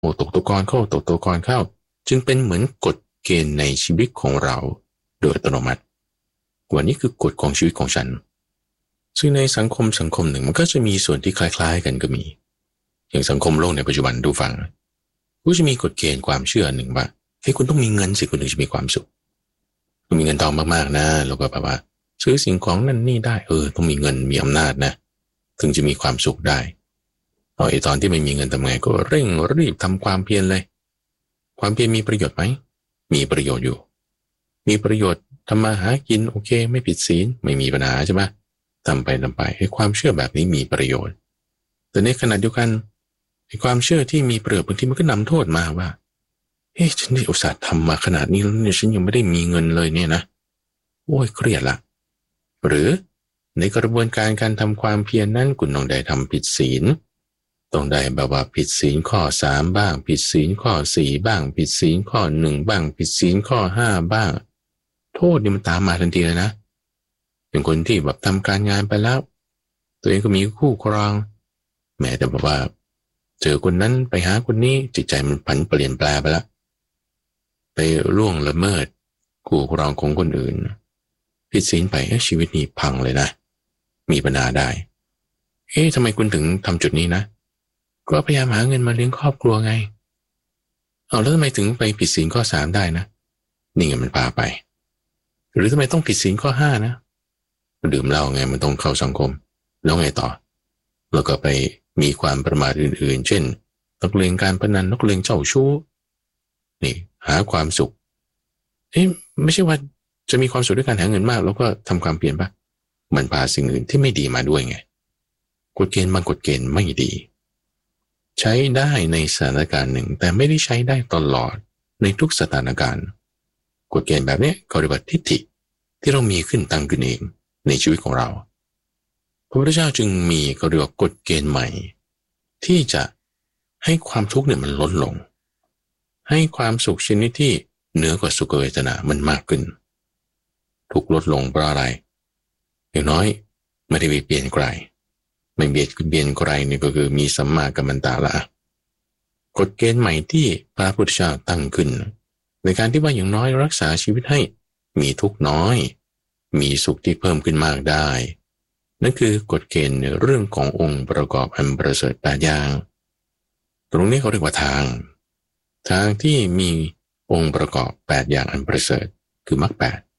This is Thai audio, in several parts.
ตกตะกอนเข้าตกตะกอนเข้าจึงเป็นเหมือนกฎเกณฑ์ในชีวิตของเราโดยอัตโนมัติวันนี้คือกฎของชีวิตของฉันซึ่งในสังคมหนึ่งมันก็จะมีส่วนที่คล้ายๆกันก็มีอย่างสังคมโลกในปัจจุบันดูฟังก็จะมีกฎเกณฑ์ความเชื่อหนึ่งว่าเฮ้ยคุณต้องมีเงินสิคุณถึงจะมีความสุขต้องมีเงินทองมากๆนะแล้วก็แบบว่าซื้อสิ่งของนั่นนี่ได้ต้องมีเงินมีอำนาจนะถึงจะมีความสุขได้ไอ้ตอนที่ไม่มีเงินทำไงก็เร่งรีบทำความเพียรเลยความเพียรมีประโยชน์ไหมมีประโยชน์อยู่มีประโยชน์ทำมาหากินโอเคไม่ผิดศีลไม่มีปัญหาใช่ไหมทำไปไอ้ความเชื่อแบบนี้มีประโยชน์แต่ในขณะเดียวกันไอ้ความเชื่อที่มีประโยชน์บางทีมันก็นำโทษมาว่าฉันได้อุตส่าห์ทำมาขนาดนี้แล้วเนี่ยฉันยังไม่ได้มีเงินเลยเนี่ยนะโอ้ยเครียดละหรือในกระบวนการการทำความเพียรนั้นคุณต้องได้ทำผิดศีลต้องได้แบบว่าผิดศีลข้อ3บ้างผิดศีลข้อ4บ้างผิดศีลข้อ1บ้างผิดศีลข้อ5บ้างโทษนี่มันตามมาทันทีเลยนะเป็นคนที่แบบทำการงานไปแล้วตัวเองก็มีคู่ครองแม้แต่แบบว่าเจอคนนั้นไปหาคนนี้จิตใจมันผันเปลี่ยนแปลไปแล้วไปล่วงละเมิดคู่ครองของคนอื่นผิดศีลไปชีวิตนี้พังเลยนะมีปัญหาได้ทำไมคุณถึงทำจุดนี้นะก็พยายามหาเงินมาเลี้ยงครอบครัวไงแล้วทำไมถึงไปผิดศีลข้อ3ได้นะนี่ไงมันพาไปหรือทำไมต้องผิดศีลข้อ5นะดื่มเหล้าไงมันต้องเข้าสังคมแล้วไงต่อแล้วก็ไปมีความประมาทอื่นๆเช่นนักเลงการพนันนักเลงเจ้าชู้นี่หาความสุขไม่ใช่ว่าจะมีความสุขด้วยการหาเงินมากแล้วก็ทำความเปลี่ยนปะมันพาสิ่งอื่นที่ไม่ดีมาด้วยไงกฎเกณฑ์บางกฎเกณฑ์ไม่ดีใช้ได้ในสถานการณ์หนึ่งแต่ไม่ได้ใช้ได้ตลอดในทุกสถานการณ์กฎเกณฑ์แบบนี้เขาเรียกว่าทิฏฐิที่เรามีขึ้นตั้งขึ้นเองในชีวิตของเราพระพุทธเจ้าจึงมีเขาเรียกว่ากฎเกณฑ์ใหม่ที่จะให้ความทุกข์เนี่ยมันลดลงให้ความสุขชนิดที่เหนือกว่าสุขเวทนามันมากขึ้นทุกข์ลดลงเพราะอะไรอย่างน้อยไม่ได้ไปเปลี่ยนไกลไม่เบียดเบียนใครนี่ก็คือมีสัมมากัมมันตะละกฎเกณฑ์ใหม่ที่พระพุทธเจ้าตั้งขึ้นในการที่ว่าอย่างน้อยรักษาชีวิตให้มีทุกข์น้อยมีสุขที่เพิ่มขึ้นมากได้นั่นคือกฎเกณฑ์ในเรื่องขององค์ประกอบอันประเสริฐ8อย่างตรงนี้เขาเรียกว่าทางที่มีองค์ประกอบ8อย่างอันประเสริฐคือมรรค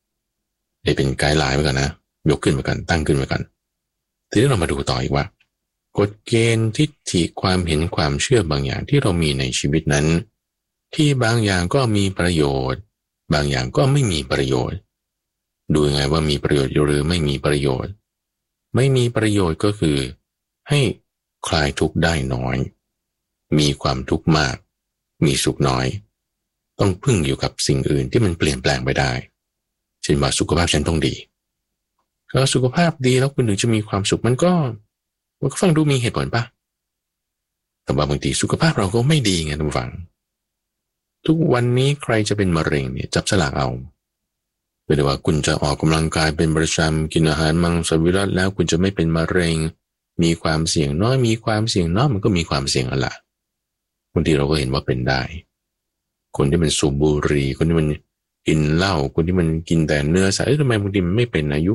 8ได้เป็นไกด์ไลน์ไว้ก่อนนะยกขึ้นไว้ก่อนตั้งขึ้นไว้ก่อนทีนี้เรามาดูต่ออีกว่ากฎเกณฑ์ทิฏฐิความเห็นความเชื่อบางอย่างที่เรามีในชีวิตนั้นที่บางอย่างก็มีประโยชน์บางอย่างก็ไม่มีประโยชน์ดูยังไงว่ามีประโยชน์หรือไม่มีประโยชน์ไม่มีประโยชน์ก็คือให้คลายทุกข์ได้น้อยมีความทุกข์มากมีสุขน้อยต้องพึ่งอยู่กับสิ่งอื่นที่มันเปลี่ยนแปลงไปได้เช่นว่าสุขภาพฉันต้องดีก็สุขภาพดีแล้วคุณถึงจะมีความสุขมันก็ฟังดูมีเหตุผลปะแต่ว่าบางทีสุขภาพเราก็ไม่ดีไงท่านผู้ฟังทุกวันนี้ใครจะเป็นมะเร็งเนี่ยจับฉลากเอาไม่ได้ว่าคุณจะออกกำลังกายเป็นประจำกินอาหารมังสวิรัติแล้วคุณจะไม่เป็นมะเร็งมีความเสี่ยงน้อยมีความเสี่ยงน้อยมันก็มีความเสี่ยงอะไรบางทีเราก็เห็นว่าเป็นได้คนที่มันสูบบุหรี่คนที่มันกินเหล้าคนที่มันกินแต่เนื้อสัตว์ทำไมบางทีมันไม่เป็นอายุ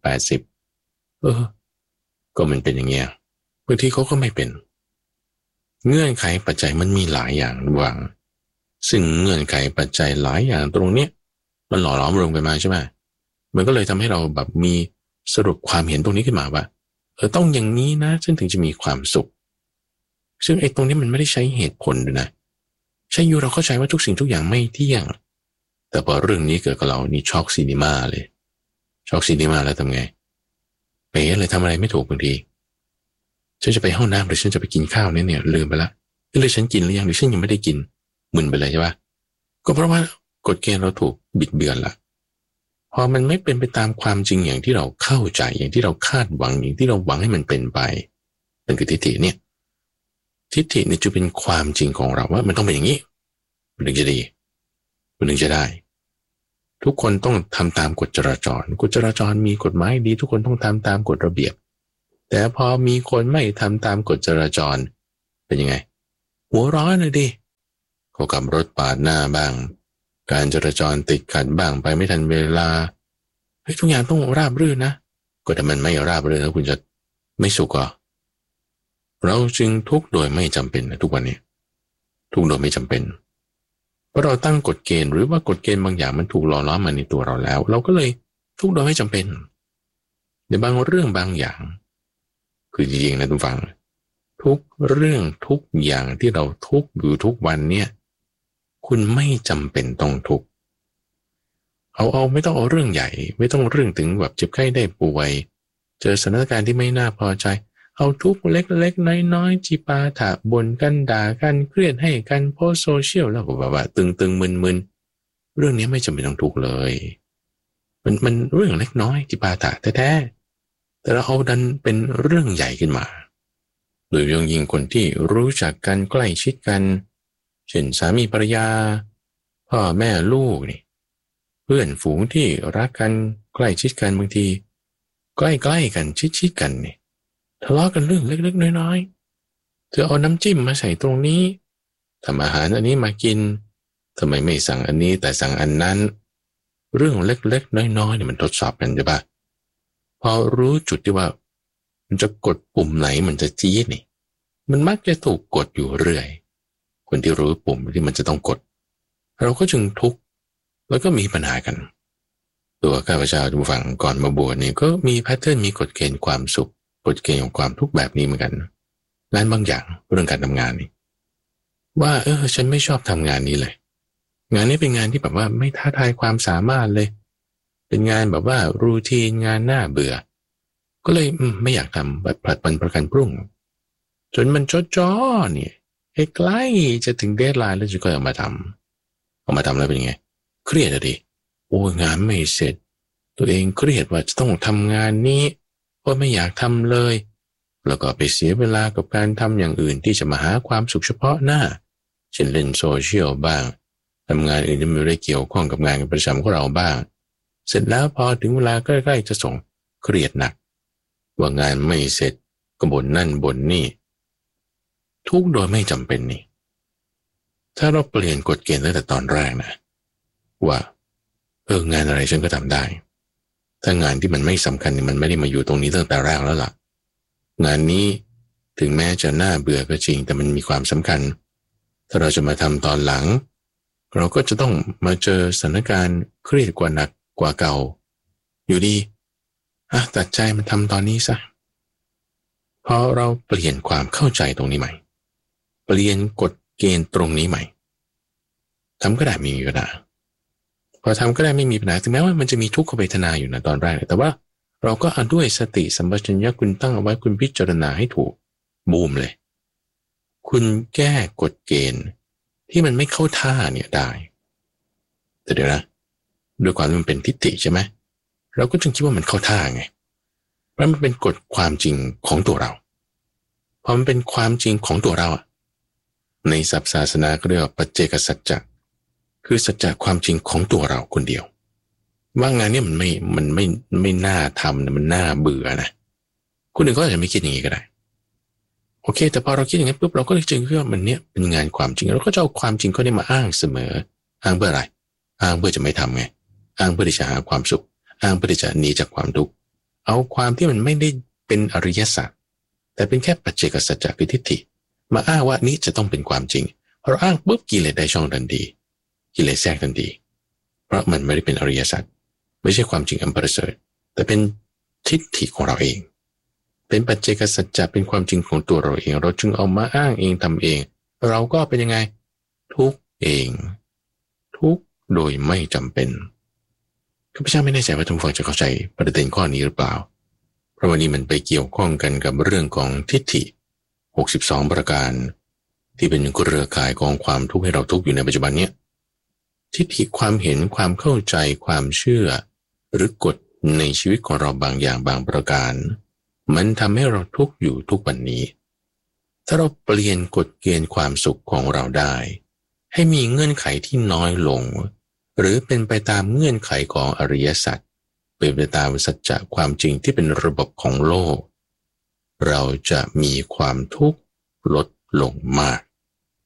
90-80ก็มันเป็นอย่างเงี้ยบางทีเขาก็ไม่เป็นเงื่อนไขปัจจัยมันมีหลายอย่างระหว่างซึ่งเงื่อนไขปัจจัยหลายอย่างตรงเนี้ยมันหล่อหลอมรวมกันมาใช่ไหมมันก็เลยทำให้เราแบบมีสรุปความเห็นตรงนี้ขึ้นมาว่าต้องอย่างนี้นะฉันถึงจะมีความสุขซึ่งไอ้ตรงนี้มันไม่ได้ใช้เหตุผลด้วยนะใช่อยู่เราเข้าใจว่าทุกสิ่งทุกอย่างไม่เที่ยงแต่พอเรื่องนี้เกิดกับเรานี่ช็อกซีนีมาเลยช็อกซีนีมาแล้วทำไงไปเลยทำอะไรไม่ถูกบางทีฉันจะไปห้องน้ำหรือฉันจะไปกินข้าวเนี่ยลืมไปละหรือฉันกินหรือยังหรือฉันยังไม่ได้กินมึนไปเลยใช่ปะก็เพราะว่ากฎเกณฑ์เราถูกบิดเบือนละพอมันไม่เป็นไปตามความจริงอย่างที่เราเข้าใจอย่างที่เราคาดหวังอย่างที่เราหวังให้มันเป็นไปนั่นคือทิฏฐิเนี่ยทิฏฐิเนี่ยจะเป็นความจริงของเราว่ามันต้องเป็นอย่างนี้มันถึงจะดีมันถึงจะได้ทุกคนต้องทำตามกฎจราจรกฎจราจรมีกฎหมายดีทุกคนต้องทำตามกฎระเบียบแต่พอมีคนไม่ทำตามกฎจราจรเป็นยังไงหัวร้อนเลยดิเขาขับรถปาดหน้าบ้างการจราจรติดขัดบ้างไปไม่ทันเวลาทุกอย่างต้องราบรื่นนะก็แต่มันไม่ราบรื่นแล้วคุณจะไม่สุขเหรอเราจึงทุกข์โดยไม่จำเป็นนะทุกวันนี้ทุกข์โดยไม่จำเป็นเพราะเราตั้งกฎเกณฑ์หรือว่ากฎเกณฑ์บางอย่างมันถูกหล่อล้อมมาในตัวเราแล้วเราก็เลยทุกข์โดยไม่จำเป็นในบางเรื่องบางอย่างคือจริงๆนะทุกฟังทุกเรื่องทุกอย่างที่เราทุกข์อยู่ทุกวันเนี่ยคุณไม่จำเป็นต้องทุกข์เอาไม่ต้องเอาเรื่องใหญ่ไม่ต้องเรื่องถึงแบบเจ็บไข้ได้ป่วยเจอสถานการณ์ที่ไม่น่าพอใจเอาทุกเล็กๆน้อยๆจิปาถะบ่นกันด่ากันเครียดให้กันโพสโซเชียลแล้วก็แบบว่าตึงมึนเรื่องนี้ไม่จำเป็นต้องทุกข์เลยมันเรื่องเล็กน้อยจิปาถะแท้ๆแต่เราเอาดันเป็นเรื่องใหญ่ขึ้นมาโดยยิ่งคนที่รู้จักกันใกล้ชิดกันเช่นสามีภรรยาพ่อแม่ลูกนี่เพื่อนฝูงที่รักกันใกล้ชิดกันบางทีใกล้ๆกันชิดกันนี่ทะเลาะกันเรื่องเล็กๆน้อยๆเธอเอาน้ำจิ้มมาใส่ตรงนี้ทำอาหารอันนี้มากินทำไมไม่สั่งอันนี้แต่สั่งอันนั้นเรื่องเล็กๆน้อยๆเนี่ยมันทดสอบกันใช่ปะพอรู้จุดที่ว่ามันจะกดปุ่มไหนมันจะจี๊ดนี่มันมักจะถูกกดอยู่เรื่อยคนที่รู้ปุ่มที่มันจะต้องกดเราก็จึงทุกข์แล้วก็มีปัญหากันตัวข้าพเจ้าทุกฝั่งก่อนมาบวชนี่ก็มีแพทเทิร์นมีกฎเกณฑ์ความสุขกฎเกณฑ์ของความทุกข์แบบนี้เหมือนกันงานบางอย่างเรื่องการทำงานนี่ว่าฉันไม่ชอบทำงานนี้เลยงานนี้เป็นงานที่แบบว่าไม่ท้าทายความสามารถเลยเป็นงานแบบว่ารูทีนงานน่าเบื่อก็เลยไม่อยากทำแบบผลัดวันประกันพรุ่งจนมันจ้อเนี่ยใกล้จะถึงเดดไลน์แล้วจะก็เอามาทำแล้วเป็นไงเครียดดิโอ้งานไม่เสร็จตัวเองเครียดว่าจะต้องทำงานนี้เพราะไม่อยากทำเลยแล้วก็ไปเสียเวลากับการทำอย่างอื่นที่จะมาหาความสุขเฉพาะหน้าเช่นเล่นโซเชียลบ้างทำงานอื่นที่ไม่ได้เกี่ยวข้องกับงานประจำของเราบ้างเสร็จแล้วพอถึงเวลาใกล้ๆจะส่งเครียดหนักว่างานไม่เสร็จก็บ่นนั่นบ่นนี่ทุกโดยไม่จำเป็นนี่ถ้าเราเปลี่ยนกฎเกณฑ์ตั้งแต่ตอนแรกนะว่างานอะไรฉันก็ทำได้ถ้างานที่มันไม่สำคัญนี่มันไม่ได้มาอยู่ตรงนี้ตั้งแต่แรกแล้วล่ะงานนี้ถึงแม้จะน่าเบื่อก็จริงแต่มันมีความสำคัญถ้าเราจะมาทำตอนหลังเราก็จะต้องมาเจอสถานการณ์เครียดกว่าหนักกว่าเก่าอยู่ดีตัดใจมันทำตอนนี้ซะพอเราเปลี่ยนความเข้าใจตรงนี้ใหม่เปลี่ยนกฎเกณฑ์ตรงนี้ใหม่ทำก็ได้ไม่มีปัญหาพอทำก็ได้ไม่มีปัญหาถึงแม้ว่ามันจะมีทุกขเวทนาอยู่นะตอนแรกแต่ว่าเราก็เอาด้วยสติสัมปชัญญะคุณตั้งเอาไว้คุณพิจารณาให้ถูกบูมเลยคุณแก้กฎเกณฑ์ที่มันไม่เข้าท่าเนี่ยได้แต่เดี๋ยวนะด้วยความที่มันเป็นทิฏฐิใช่ไหมเราก็จึงคิดว่ามันเข้าท่าไงเพราะมันเป็นกฎความจริงของตัวเราพอมันเป็นความจริงของตัวเราในศัพท์ศาสนาก็เรียกว่าปัจเจกสัจจะคือสัจจะความจริงของตัวเราคนเดียวว่างานนี้มันไม่น่าทำนะมันน่าเบื่อนะคนอื่นก็อาจจะไม่คิดอย่างนี้ก็ได้โอเคแต่พอเราคิดอย่างนี้ปุ๊บเราก็เลยจึงคิดว่ามันเนี้ยเป็นงานความจริงเราก็จะเอาความจริงเขาเนี่ยมาอ้างเสมออ้างเพื่ออะไรอ้างเพื่อจะไม่ทำไงอ้างเพื่อที่จะหาความสุขอ้างเพื่อที่จะหนีจากความทุกข์เอาความที่มันไม่ได้เป็นอริยสัจแต่เป็นแค่ปัจเจกสัจจะคือทิฏฐิมาอ้างว่านี้จะต้องเป็นความจริงพอเราอ้างปุ๊บกิเลสได้ช่องทันทีกิเลสแทรกทันทีเพราะมันไม่ได้เป็นอริยสัจไม่ใช่ความจริงอันประเสริฐแต่เป็นทิฏฐิของเราเองเป็นปัจเจกสัจจะเป็นความจริงของตัวเราเองเราจึงเอามาอ้างเองทำเองเราก็เป็นยังไงทุกเองทุกโดยไม่จำเป็นข้าพเจ้าไม่แน่ใจว่าท่านผู้ฟังจะเข้าใจประเด็นข้อนี้หรือเปล่าเพราะวันนี้มันไปเกี่ยวข้องกันกับเรื่องของทิฏฐิ62ประการที่เป็นเครือข่ายของความทุกข์ให้เราทุกข์อยู่ในปัจจุบันเนี้ยทิฏฐิความเห็นความเข้าใจความเชื่อหรือกฎในชีวิตของเราบางอย่างบางประการมันทำให้เราทุกข์อยู่ทุกวันนี้ถ้าเราเปลี่ยนกฎเกณฑ์ความสุขของเราได้ให้มีเงื่อนไขที่น้อยลงหรือเป็นไปตามเงื่อนไขของอริยสัจเป็นไปตามสัจจะความจริงที่เป็นระบบของโลกเราจะมีความทุกข์ลดลงมาก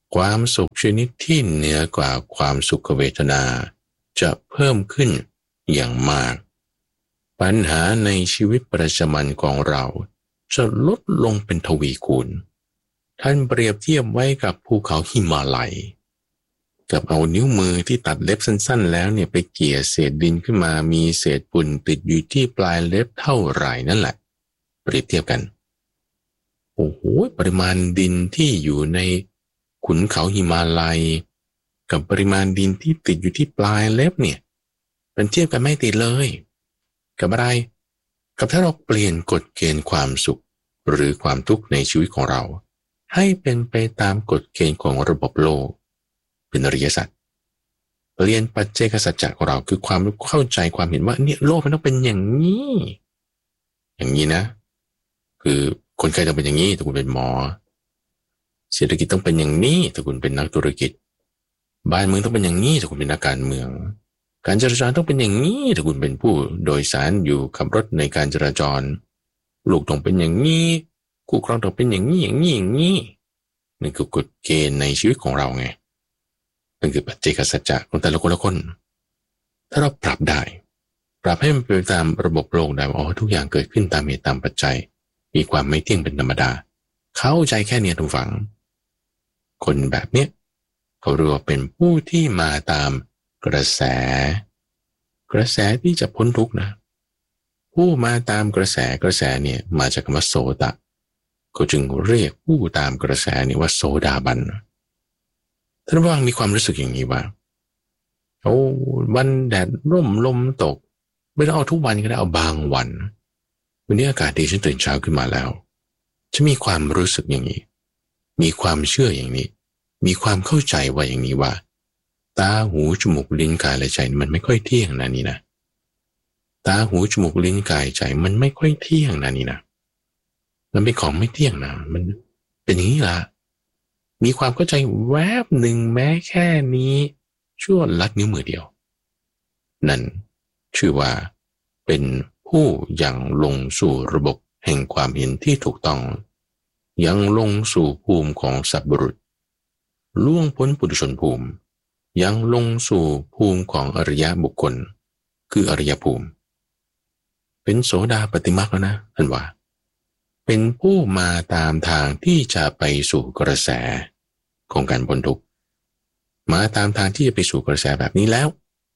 ความสุขชนิดที่เหนือกว่าความสุขเวทนาจะเพิ่มขึ้นอย่างมากปัญหาในชีวิตประจำวันของเราจะลดลงเป็นทวีคูณท่านเปรียบเทียบไว้กับภูเขาหิมาลัยกับเอานิ้วมือที่ตัดเล็บสั้นๆแล้วเนี่ยไปเกี่ยเศษดินขึ้นมามีเศษฝุ่นติดอยู่ที่ปลายเล็บเท่าไหร่นั่นแหละเปรียบเทียบกันโอ้โหปริมาณดินที่อยู่ในขุนเขาหิมาลัยกับปริมาณดินที่ติดอยู่ที่ปลายเล็บเนี่ยมันเทียบกันไม่ติดเลยกับอะไรกับถ้าเราเปลี่ยนกฎเกณฑ์ความสุขหรือความทุกข์ในชีวิตของเราให้เป็นไปตามกฎเกณฑ์ของระบบโลกเป็นอริยสัจเรียนปัจเจกสัจจะของเราคือความเข้าใจความเห็นว่าเนี่ยโลกมันต้องเป็นอย่างนี้นะคือคนไข้ต้องเป็นอย่างนี้ถ้าคุณเป็นหมอเศรษฐกิจต้องเป็นอย่างนี้ถ้าคุณเป็นนักธุรกิจบ้านเมืองต้องเป็นอย่างนี้ถ้าคุณเป็นนักการเมืองการจราจรต้องเป็นอย่างนี้ถ้าคุณเป็นผู้โดยสารอยู่ขับรถในการจราจรลูกต้องเป็นอย่างนี้คู่ครองต้องเป็นอย่างนี้นี่คือกฎเกณฑ์ในชีวิตของเราไงมันคือปัจเจกสัจจะของแต่ละคนละคนถ้าเราปรับได้ปรับให้มันเป็นตามระบบโลกได้ว่าทุกอย่างเกิดขึ้นตามเหตุตามปัจจัยมีความไม่เที่ยงเป็นธรรมดาเข้าใจแค่นี้ทุกฝังคนแบบเนี้ยเขาเรียกว่าเป็นผู้ที่มาตามกระแสที่จะพ้นทุกข์นะผู้มาตามกระแสเนี่ยมาจากคำว่าโสตะก็จึงเรียกผู้ตามกระแสนี่ว่าโสดาบันท่านว่างมีความรู้สึกอย่างนี้ว่าวันแดดร่มลมตกไม่ต้องเอาทุกวันก็ได้เอาบางวันวันนี้อากาศดีฉันตื่นเช้าขึ้นมาแล้วจะมีความรู้สึกอย่างนี้มีความเชื่ออย่างนี้มีความเข้าใจว่าอย่างนี้ว่าตาหูจมูกลิ้นกายและใจมันไม่ค่อยเที่ยงนะนี่นะตาหูจมูกลิ้นกายใจมันไม่ค่อยเที่ยงนะนี่นะมันเป็นของไม่เที่ยงนะมันเป็นอย่างนี้ละมีความเข้าใจแวบหนึ่งแม้แค่นี้ชั่วลัดนิ้วมือเดียวนั่นชื่อว่าเป็นผู้ยังลงสู่ระบบแห่งความเห็นที่ถูกต้องยังลงสู่ภูมิของสัพบุรุษล่วงพ้นปุถุชนภูมิยังลงสู่ภูมิของอริยบุคคลคืออริยภูมิเป็นโสดาปฏิมรรคแล้วนะท่านว่าเป็นผู้มาตามทางที่จะไปสู่กระแสของการพ้นทุกข์มาตามทางที่จะไปสู่กระแสแบบนี้แล้ว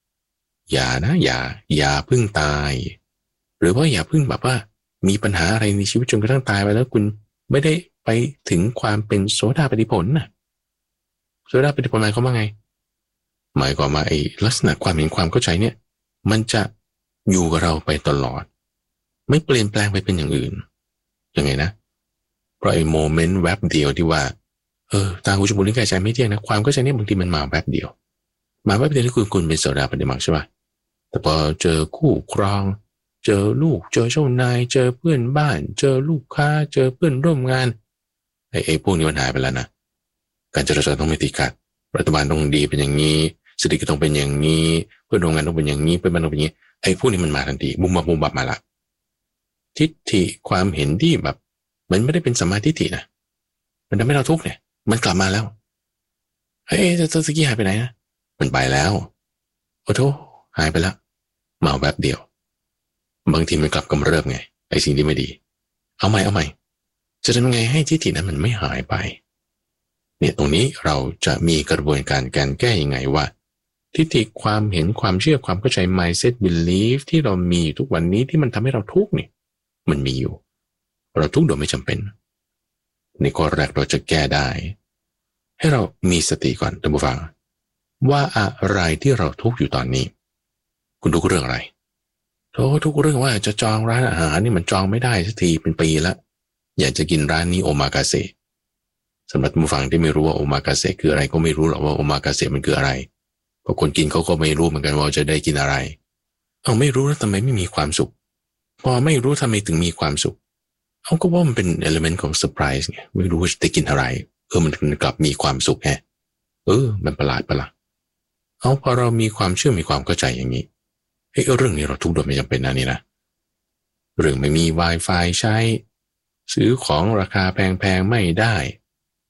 อย่าพึ่งตายหรือว่าอย่าพึ่งแบบว่ามีปัญหาอะไรในชีวิตจนกระทั่งตายไปแล้วคุณไม่ได้ไปถึงความเป็นโสดาปัตติผลน่ะโสดาปัตติผลหมายความว่าไงหมายความว่าไอ้ลักษณะความเห็นความเข้าใจเนี่ยมันจะอยู่กับเราไปตลอดไม่เปลี่ยนแปลงไปเป็นอย่างอื่นยังไงนะเพราะไอ้โมเมนต์แวบเดียวที่ว่าตาหูจมูกลิ้นกายใจไม่เที่ยงนะความเข้าใจเนี่ยบางทีมันมาแวบเดียวที่คุณเป็นโสดาปัตติมรรคใช่ป่ะแต่พอเจอคู่ครองเจอลูกเจอเจ้านายเจอเพื่อนบ้านเจอลูกค้าเจอเพื่อนร่วมงานไอ้พวกนี้มันหายไปแล้วนะการจราจรต้องไม่ติดขัดรัฐบาลต้องดีเป็นอย่างนี้เศรษฐกิจต้องเป็นอย่างนี้เพื่อนร่วมงานต้องเป็นอย่างนี้เพื่อนบ้านต้องเป็นอย่างนี้ไอ้พวกนี้มันมาทันทีบุมบับมาละทิฏฐิความเห็นที่แบบมันไม่ได้เป็นสัมมาทิฏฐินะมันทำให้เราทุกข์เนี่ยมันกลับมาแล้วตะกี้หายไปไหนนะมันไปแล้วโอ้โธ่หายไปแล้วเมาแบบเดียวบางทีมันกลับกำเริบไงไอ้สิ่งที่ไม่ดีเอาใหม่จะทำยังไงให้ทิฏฐินั้นมันไม่หายไปเนี่ยตรงนี้เราจะมีกระบวนการแก้ยังไงว่าทิฏฐิความเห็นความเชื่อความเข้าใจ mindset belief ที่เรามีทุกวันนี้ที่มันทำให้เราทุกข์เนี่ยมันมีอยู่เราทุกข์โดยไม่จำเป็นในข้อแรกเราจะแก้ได้ให้เรามีสติก่อนท่านผู้ฟังว่าอะไรที่เราทุกข์อยู่ตอนนี้คุณทุกข์เรื่องอะไรทุกเรื่องว่าจะจองร้านอาหารนี่มันจองไม่ได้สักทีเป็นปีละอยากจะกินร้านนี้โอมากาเสะสำหรับผู้ฟังที่ไม่รู้ว่าโอมากาเสะคืออะไรก็ไม่รู้หรอกว่าโอมากาเสะมันคืออะไรเพราะคนกินเขาก็ไม่รู้เหมือนกันว่าจะได้กินอะไรไม่รู้แล้วทำไมไม่มีความสุขพอไม่รู้ทำไมถึงมีความสุขก็ว่ามันเป็น element ของ surprise ไงไม่รู้ว่าจะได้กินอะไรมันกลับมีความสุขแฮะมันประหลาดปะล่ะพอเรามีความเชื่อมีความเข้าใจอย่างนี้เรื่องนี้เราทุกข์โดยไม่จำเป็นนะนี่นะเรื่องไม่มี Wi-Fi ใช้ซื้อของราคาแพงๆไม่ได้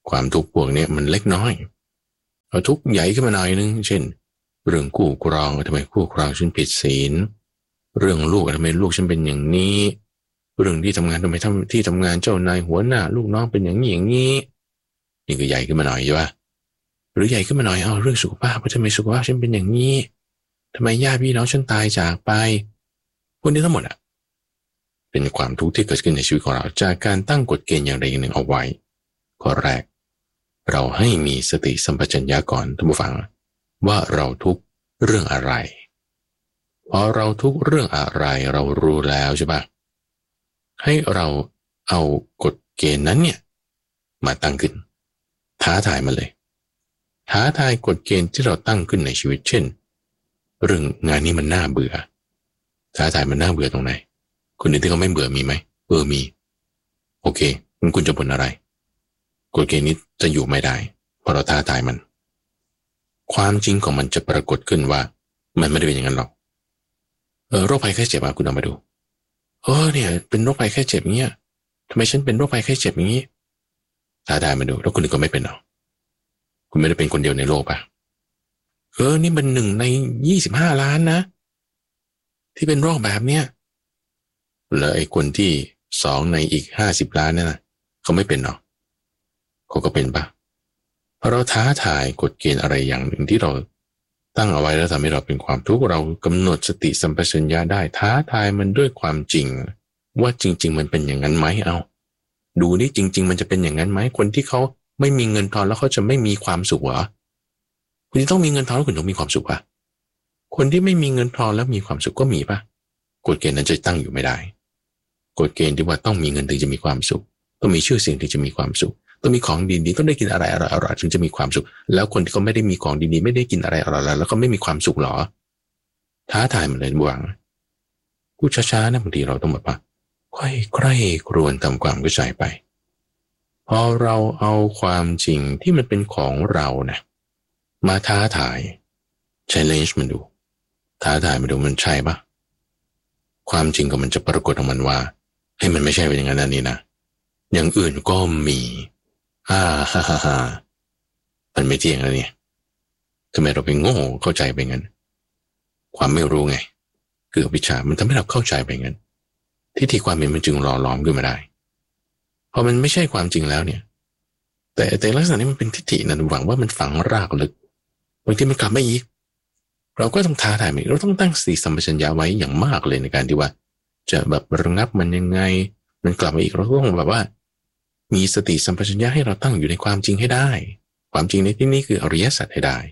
ความทุกข์พวกนี้มันเล็กน้อยเอาทุกข์ใหญ่ขึ้นมาหน่อยนึงเช่นเรื่องคู่ครองทำไมคู่ครองฉันผิดศีลเรื่องลูกทำไมลูกฉันเป็นอย่างนี้เรื่องที่ทำงานทำไมที่ทำงานเจ้านายหัวหน้าลูกน้องเป็นอย่างนี้อย่างนี้นี่ก็ใหญ่ขึ้นมาหน่อยใช่ปะหรือใหญ่ขึ้นมาหน่อยเอาเรื่องสุขภาพทำไมสุขภาพฉันเป็นอย่างนี้ทำไมญาติพี่น้องฉันตายจากไปพวกนี้ทั้งหมดอ่ะเป็นความทุกข์ที่เกิดขึ้นในชีวิตของเราจากการตั้งกฎเกณฑ์อย่างใดอย่างหนึ่งเอาไว้ข้อแรกเราให้มีสติสัมปชัญญะก่อนท่านผู้ฟังว่าเราทุกข์เรื่องอะไรพอเราทุกข์เรื่องอะไรเรารู้แล้วใช่ปะให้เราเอากฎเกณฑ์นั้นเนี่ยมาตั้งขึ้นท้าทายมาเลยท้าทายกฎเกณฑ์ที่เราตั้งขึ้นในชีวิตเช่นเรื่องงานนี้มันน่าเบื่อท้าทายมันน่าเบื่อตรงไหนคนอื่นที่เขาไม่เบื่อมีไหมมีโอเคงั้นคุณจะบ่นอะไรกฎเกณฑ์นี้จะอยู่ไม่ได้เพราะเราท้าทายมันความจริงของมันจะปรากฏขึ้นว่ามันไม่ได้เป็นอย่างนั้นหรอกโรคภัยไข้เจ็บคุณเอามาดูเนี่ยเป็นโรคภัยไข้เจ็บเงี้ยทำไมฉันเป็นโรคภัยไข้เจ็บอย่างนี้ท้าทายมาดูแล้วคนอื่นก็ไม่เป็นหรอกคุณไม่ได้เป็นคนเดียวในโลกป่ะนี่มัน1 ใน 25 ล้านนะที่เป็นโรคแบบเนี้ยแล้วไอ้คนที่2 ในอีก50 ล้านนั่นนะเขาไม่เป็นหรอกเขาก็เป็นป่ะพอเราท้าทายกฎเกณฑ์อะไรอย่างหนึ่งที่เราตั้งเอาไว้แล้วทำให้เราเป็นความทุกข์เรากำหนดสติสัมปชัญญะได้ท้าทายมันด้วยความจริงว่าจริงๆมันเป็นอย่างนั้นไหมเอาดูนี่จริงๆมันจะเป็นอย่างนั้นไหมคนที่เขาไม่มีเงินทองแล้วเขาจะไม่มีความสุขเหรอคุณจะต้องมีเงินทองแล้วคุณต้องมีความสุขป่ะคนที่ไม่มีเงินทองแล้วมีความสุขก็มีป่ะกฎเกณฑ์นั้นจะตั้งอยู่ไม่ได้กฎเกณฑ์ที่ว่าต้องมีเงินถึงจะมีความสุขต้องมีชื่อเสียงถึงจะมีความสุขต้องมีของดีๆต้องได้กินอะไรอร่อยๆถึงจะมีความสุขแล้วคนที่เขาไม่ได้มีของดีๆไม่ได้กินอะไรอร่อยๆแล้วก็ไม่มีความสุขหรอท้าทายมันเลยบวงพูดช้าๆนะบางทีเราต้องแบบว่าค่อยใคร่ครวญทำความเข้าใจไปพอเราเอาความจริงที่มันเป็นของเรานะมาท้าทาย challenge มันดูท้าทายมันดูมันใช่ปะความจริงก็มันจะปรากฏของมันว่าให้มันไม่ใช่เป็นอย่างนั้นนี่นะอย่างอื่นก็มีฮ่ามันไม่เที่ยงแล้วเนี่ยทำไมเราไปโง่เข้าใจไปงั้นความไม่รู้ไงคือวิชามันทำให้เราเข้าใจไปงั้นทิฏฐิความเห็นมันจึงหล่อหลอมขึ้นมาได้พอมันไม่ใช่ความจริงแล้วเนี่ยแต่ลักษณะนี้มันเป็นทิฏฐินะหวังว่ามันฝังรากลึกบางทีมันกลับมาอีกเราก็ต้องท้าทายมันเราต้องตั้งสติสัมปชัญญะไว้อย่างมากเลยในการที่ว่าจะแบบระงับมันยังไงมันกลับมาอีกเราต้องแบบว่ามีสติสัมปชัญญะให้เราตั้งอยู่ในความจริงให้ได้ความจริงในที่นี้คืออริยสัจให้ได้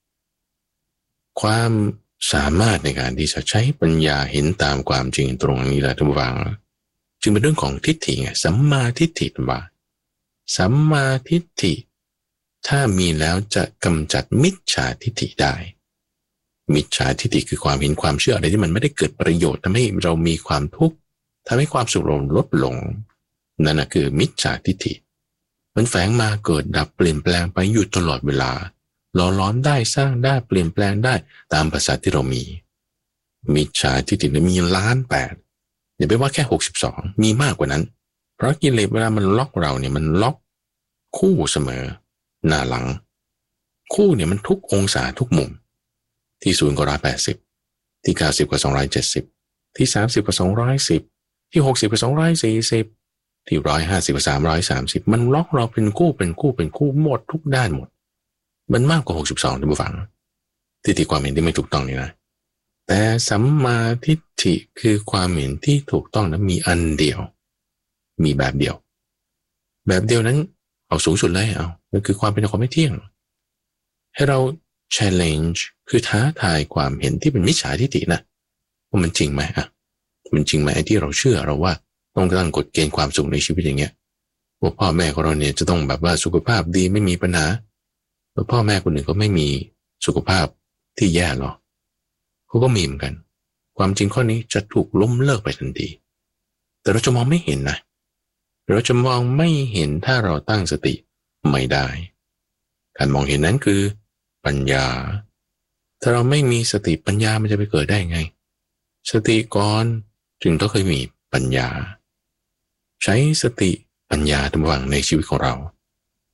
ความสามารถในการที่จะใช้ปัญญาเห็นตามความจริงตรงนี้แหละทุกฝังจึงเป็นเรื่องของทิฏฐิไงสัมมาทิฏฐิว่าสัมมาทิฏฐิถ้ามีแล้วจะกำจัดมิจฉาทิฏฐิได้มิจฉาทิฏฐิคือความเห็นความเชื่ออะไรที่มันไม่ได้เกิดประโยชน์ทำให้เรามีความทุกข์ทำให้ความสุขเราลดลงนั่นคือมิจฉาทิฏฐิมันแฝงมาเกิดดับเปลี่ยนแปลงไปอยู่ตลอดเวลาหล่อล้อมได้สร้างได้เปลี่ยนแปลงได้ตามภาษาที่เรามีมิจฉาทิฏฐิมี1,800,000อย่าไปว่าแค่62มีมากกว่านั้นเพราะกิเลสเวลามันล็อกเราเนี่ยมันล็อกคู่เสมอหน้าหลังคู่เนี่ยมันทุกองศาทุกมุมที่0 ก็180ที่90 ก็270ที่30 ก็210ที่60 ก็240ที่150 ก็330มันล็อกเราเป็นคู่หมดทุกด้านหมดมันมากกว่า62ท่านผู้ฟังทิฏฐิความเห็นที่ไม่ถูกต้องนี่นะแต่สัมมาทิฏฐิคือความเห็นที่ถูกต้องนั้นมีอันเดียวมีแบบเดียวนั้นเอาสูงสุดเลยนั่นคือความเป็นความไม่เที่ยงให้เรา challenge คือท้าทายความเห็นที่เป็นมิจฉาทิฏฐินะว่ามันจริงไหมมันจริงไหมไอ้ที่เราเชื่อเราว่าต้องตั้งกฎเกณฑ์ความสุขในชีวิตอย่างเงี้ยว่าพ่อแม่ของเราเนี่ยจะต้องแบบว่าสุขภาพดีไม่มีปัญหาแล้วพ่อแม่คนอื่นก็ไม่มีสุขภาพที่แย่หรอกเขาก็มีเหมือนกันความจริงข้อนี้จะถูกล้มเลิกไปทันทีแต่เราจะมองไม่เห็นนะเราจะมองไม่เห็นถ้าเราตั้งสติไม่ได้การมองเห็นนั้นคือปัญญาถ้าเราไม่มีสติปัญญามันจะไปเกิดได้ไงสติก่อนจึงต้องเคยมีปัญญาใช้สติปัญญาระหว่างในชีวิตของเรา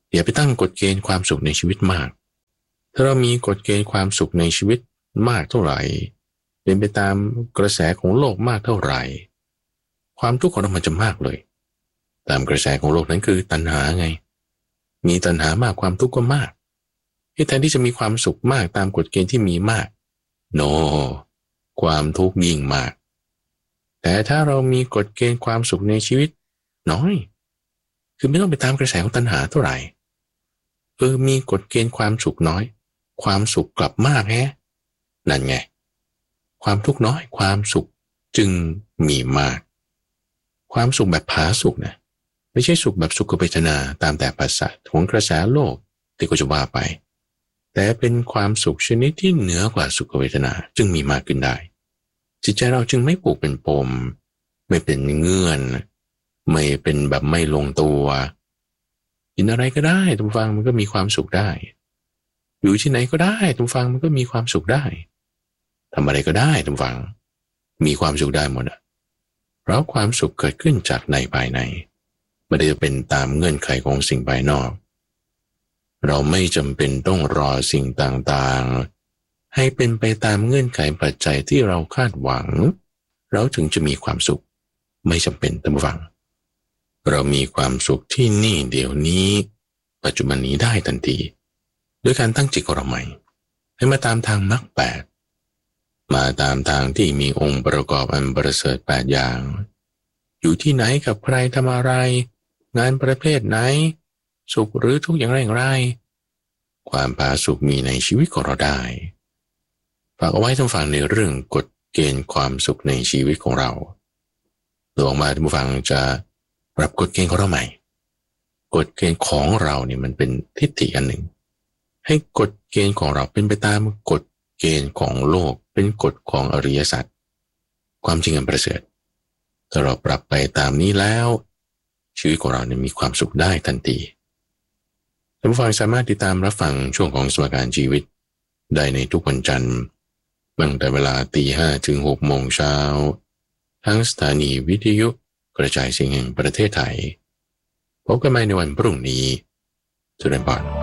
อย่าไปตั้งกฎเกณฑ์ความสุขในชีวิตมากถ้าเรามีกฎเกณฑ์ความสุขในชีวิตมากเท่าไหร่เป็นไปตามกระแสของโลกมากเท่าไหร่ความทุกข์ของเรามันจะมากเลยตามกระแสของโลกนั้นคือตัณหาไงมีตัณหามากความทุกข์ก็มากแทนที่จะมีความสุขมากตามกฎเกณฑ์ที่มีมากโน ความทุกข์ยิ่งมากแต่ถ้าเรามีกฎเกณฑ์ความสุขในชีวิตน้อยคือไม่ต้องไปตามกระแสของตัณหาเท่าไหร่มีกฎเกณฑ์ความสุขน้อยความสุขกลับมากแฮะนั่นไงความทุกข์น้อยความสุขจึงมีมากความสุขแบบผาสุขนะไม่ใช่สุขแบบสุขเวทนาตามแต่ภาษาของกระแสโลกที่ก็จะว่าไปแต่เป็นความสุขชนิดที่เหนือกว่าสุขเวทนาจึงมีมากขึ้นได้จิตใจเราจึงไม่ผูกเป็นปมไม่เป็นเงื่อนไม่เป็นแบบไม่ลงตัวกินอะไรก็ได้ทุกฟังมันก็มีความสุขได้อยู่ที่ไหนก็ได้ทุกฟังมันก็มีความสุขได้ทำอะไรก็ได้ทุกฟังมีความสุขได้หมดเพราะความสุขเกิดขึ้นจากในภายในไม่ได้เป็นตามเงื่อนไขของสิ่งภายนอกเราไม่จำเป็นต้องรอสิ่งต่างๆให้เป็นไปตามเงื่อนไขปัจจัยที่เราคาดหวังเราถึงจะมีความสุขไม่จำเป็นท่านผู้ฟังเรามีความสุขที่นี่เดี๋ยวนี้ปัจจุบันนี้ได้ทันทีด้วยการตั้งจิตของเราใหม่ให้มาตามทางมรรคแปดมาตามทางที่มีองค์ประกอบอันประเสริฐ8อย่างอยู่ที่ไหนกับใครทำอะไรงานประเภทไหนสุขหรือทุกข์อย่างไรความผาสุกมีในชีวิตของเราได้ฝากเอาไว้ท่านฟังในเรื่องกฎเกณฑ์ความสุขในชีวิตของเราหลวงมาท่านผู้ฟังจะปรับกฎเกณฑ์ของเราใหม่กฎเกณฑ์ของเราเนี่ยมันเป็นทิฏฐิอันหนึ่งให้กฎเกณฑ์ของเราเป็นไปตามกฎเกณฑ์ของโลกเป็นกฎของอริยสัจความจริงอันประเสริฐถ้าเราปรับไปตามนี้แล้วชีวิตของเราเนี่ยมีความสุขได้ทันทีท่านผู้ฟังสามารถติดตามรับฟังช่วงของสมการชีวิตได้ในทุกวันจันทร์ตั้งแต่เวลา 5:00 ถึง 6:00 น.ทั้งสถานีวิทยุกระจายเสียงแห่งประเทศไทยพบกันใหม่ในวันพรุ่งนี้เจริญพร